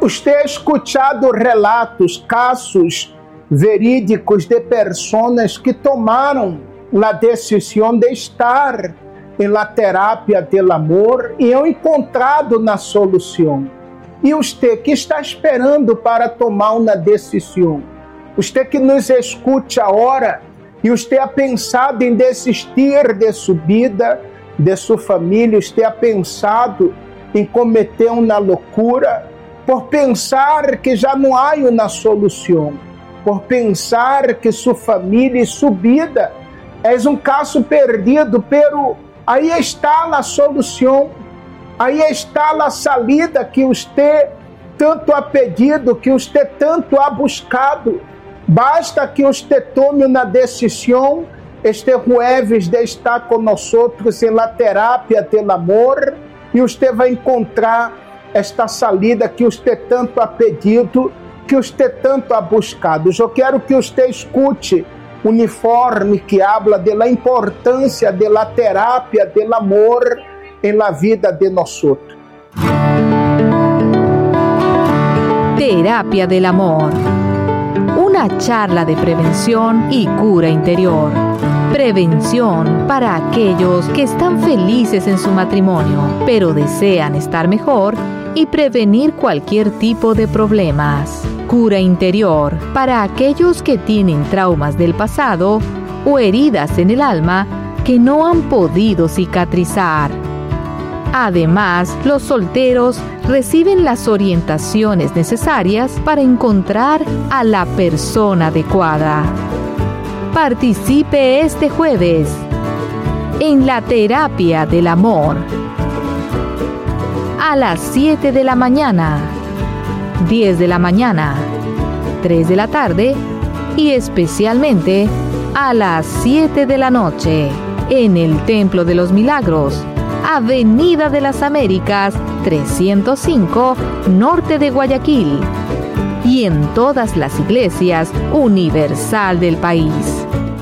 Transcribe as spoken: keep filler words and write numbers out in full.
Usted ha escuchado relatos, casos verídicos de pessoas que tomaram a decisão de estar em la terapia del amor e han encontrado na solução. E você que está esperando para tomar uma decisão, você que nos escute agora e você ha pensado em desistir de sua vida, de sua família, você ha pensado em cometer uma loucura, por pensar que já não há uma solução, por pensar que sua família e sua vida é um caso perdido, pero aí está a solução, aí está a salida que você tanto ha pedido, que você tanto ha buscado. Basta que você tome uma decisão este jueves de estar conosco em la terapia del amor e você vai encontrar esta salida que você tanto ha pedido, que você tanto ha buscado. Eu quero que você escute o uniforme que habla de la importância de la terapia del amor en la vida de nosotros. Terapia del amor. Una charla de prevención y cura interior. Prevención para aquellos que están felices en su matrimonio, pero desean estar mejor y prevenir cualquier tipo de problemas. Cura interior para aquellos que tienen traumas del pasado o heridas en el alma que no han podido cicatrizar. Además, los solteros reciben las orientaciones necesarias para encontrar a la persona adecuada. Participe este jueves en la terapia del amor a las siete de la mañana, diez de la mañana, tres de la tarde y especialmente a las siete de la noche en el Templo de los Milagros, Avenida de las Américas trescientos cinco, norte de Guayaquil, y en todas las iglesias universal del país.